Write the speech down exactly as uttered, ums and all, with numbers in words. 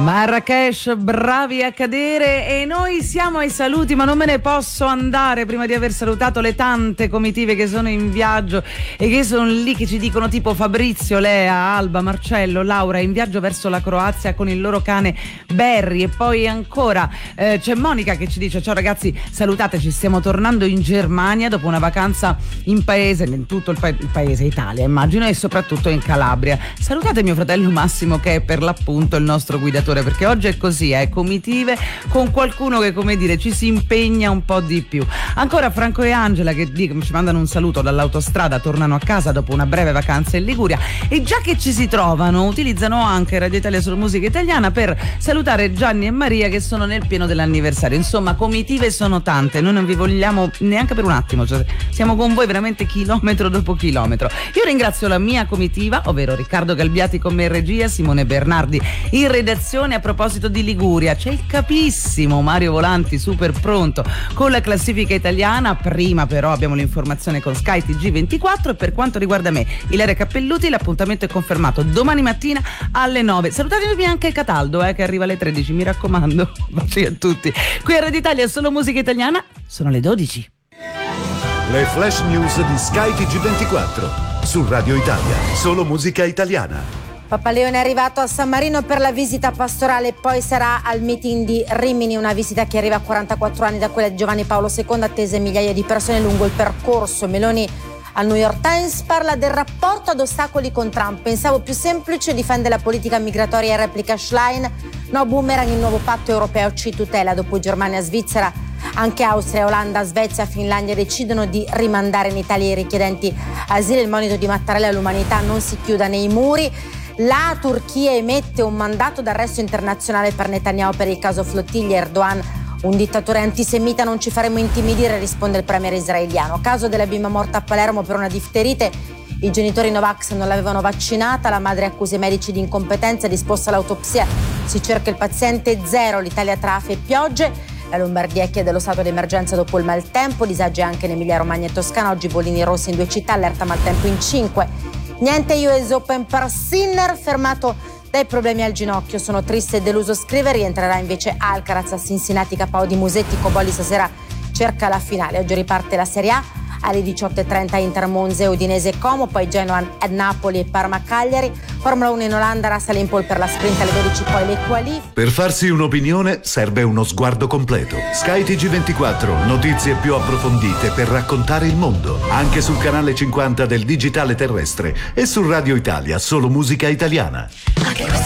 Marrakesh, bravi a cadere, e noi siamo ai saluti, ma non me ne posso andare prima di aver salutato le tante comitive che sono in viaggio e che sono lì, che ci dicono, tipo Fabrizio, Lea, Alba, Marcello, Laura, in viaggio verso la Croazia con il loro cane Barry. E poi ancora eh, c'è Monica che ci dice: ciao ragazzi, salutateci, stiamo tornando in Germania dopo una vacanza in paese, in tutto il, pa- il paese Italia immagino, e soprattutto in Calabria. Salutate mio fratello Massimo, che è per l'appunto il nostro guidatore, perché oggi è così, eh, comitive con qualcuno che, come dire, ci si impegna un po' di più. Ancora Franco e Angela che dicono, ci mandano un saluto dall'autostrada, tornano a casa dopo una breve vacanza in Liguria, e già che ci si trovano utilizzano anche Radio Italia Solo Musica Italiana per salutare Gianni e Maria che sono nel pieno dell'anniversario. Insomma, comitive sono tante, noi non vi vogliamo neanche per un attimo, cioè siamo con voi veramente chilometro dopo chilometro. Io ringrazio la mia comitiva, ovvero Riccardo Galbiati con me in regia, Simone Bernardi in redazione. A proposito di Liguria, c'è il capissimo Mario Volanti super pronto con la classifica italiana. Prima però abbiamo l'informazione con Sky T G ventiquattro, e per quanto riguarda me, Ilaria Cappelluti, l'appuntamento è confermato domani mattina alle nove. Salutatevi anche Cataldo, eh, che arriva alle tredici, mi raccomando. Baci a tutti. Qui a Radio Italia Solo Musica Italiana sono le dodici. Le flash news di Sky T G ventiquattro su Radio Italia Solo Musica Italiana. Papa Leone è arrivato a San Marino per la visita pastorale, poi sarà al meeting di Rimini, una visita che arriva a quarantaquattro anni da quella di Giovanni Paolo secondo, attese migliaia di persone lungo il percorso. Meloni al New York Times parla del rapporto ad ostacoli con Trump. Pensavo più semplice, difende la politica migratoria e replica Schlein. No boomerang, il nuovo patto europeo ci tutela. Dopo Germania e Svizzera, anche Austria, Olanda, Svezia, Finlandia decidono di rimandare in Italia i richiedenti asilo. Il monito di Mattarella: l'umanità non si chiuda nei muri. La Turchia emette un mandato d'arresto internazionale per Netanyahu per il caso Flottiglia. Erdogan: un dittatore antisemita, non ci faremo intimidire, risponde il premier israeliano. Caso della bimba morta a Palermo per una difterite. I genitori Novax non l'avevano vaccinata, la madre accusa i medici di incompetenza, disposta l'autopsia, si cerca il paziente zero. L'Italia tra afe e piogge. La Lombardia chiede lo stato d'emergenza dopo il maltempo, disagi anche in Emilia Romagna e Toscana. Oggi bollini rossi in due città, allerta maltempo in cinque. Niente U S Open per Sinner, fermato dai problemi al ginocchio. Sono triste e deluso, scrive. Rientrerà invece Alcaraz a Cincinnati, K O di Musetti. Cobolli stasera cerca la finale. Oggi riparte la Serie A alle diciotto e trenta, Inter Monza, Udinese e Como, poi Genoa e Napoli e Parma Cagliari. Formula uno in Olanda, Russell in pole per la sprint alle dodici, poi le qualifiche. Per farsi un'opinione serve uno sguardo completo. Sky T G ventiquattro, notizie più approfondite per raccontare il mondo, anche sul canale cinquanta del digitale terrestre e su Radio Italia Solo Musica Italiana.